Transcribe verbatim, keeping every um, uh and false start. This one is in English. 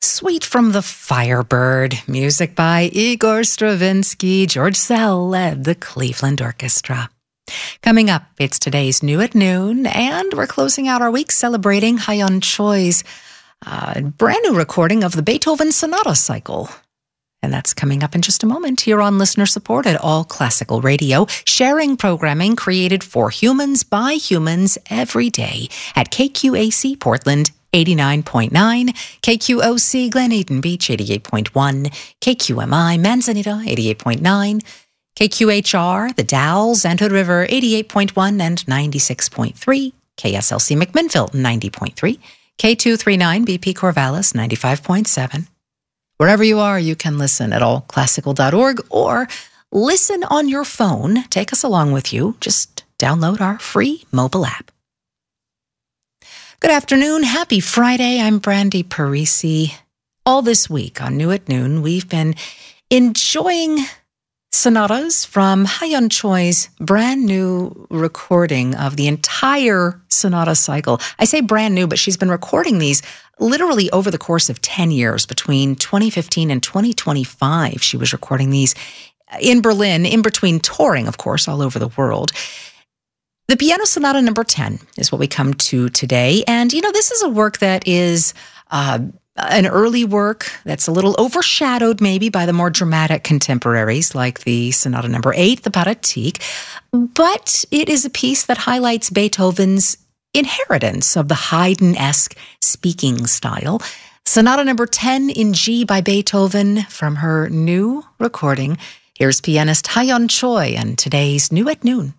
Suite from the Firebird, music by Igor Stravinsky. George Szell led the Cleveland Orchestra. Coming up, it's today's New at Noon, and we're closing out our week celebrating Ha-Yeon Choi's uh, brand new recording of the Beethoven Sonata Cycle. And that's coming up in just a moment here on listener-supported All Classical Radio, sharing programming created for humans by humans every day at K Q A C Portland eighty-nine point nine, K Q O C Glen Eden Beach eighty-eight point one, K Q M I Manzanita eighty-eight point nine, K Q H R The Dalles and Hood River eighty-eight point one and ninety-six point three, K S L C McMinnville ninety point three, K two thirty-nine B P Corvallis ninety-five point seven. Wherever you are, you can listen at all classical dot org or listen on your phone. Take us along with you. Just download our free mobile app. Good afternoon. Happy Friday. I'm Brandy Parisi. All this week on New at Noon, we've been enjoying sonatas from Ha-Yeon Choi's brand new recording of the entire sonata cycle. I say brand new, but she's been recording these literally over the course of ten years. Between twenty fifteen and twenty twenty-five, she was recording these in Berlin, in between touring, of course, all over the world. The Piano Sonata number ten is what we come to today. And, you know, this is a work that is uh, an early work that's a little overshadowed maybe by the more dramatic contemporaries like the Sonata number eight, the Pathetique. But it is a piece that highlights Beethoven's inheritance of the Haydn-esque speaking style. Sonata number ten in G by Beethoven from her new recording. Here's pianist Ha-Yeon Choi and today's New at Noon.